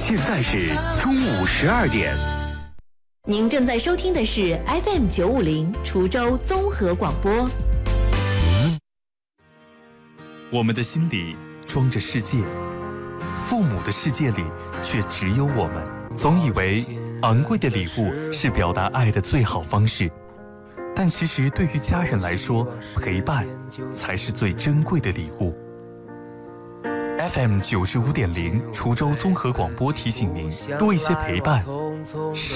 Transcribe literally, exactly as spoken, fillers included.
现在是中午十二点。 您正在收听的是 F M 九五零滁州综合广播。 我们的心里装着世界，父母的世界里却只有我们。总以为昂贵的礼物是表达爱的最好方式，但其实对于家人来说，陪伴才是最珍贵的礼物。F M 九十五点零滁州综合广播提醒您：多一些陪伴，少